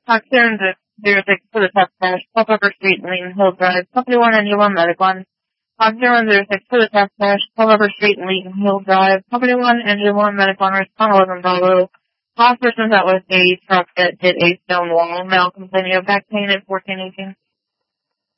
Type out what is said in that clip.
Oxygen 06 to the test dash, Culpeper Street, Leighton Hill Drive, Company 1 and U1 Medic 1. Oxygen 06 to the test dash, Culpeper Street, Leighton Hill Drive, Company 1 and U1 Medic 1, respond 11 Bravo. Last person that was a truck that did a stone wall, male complaining of back pain at 1418.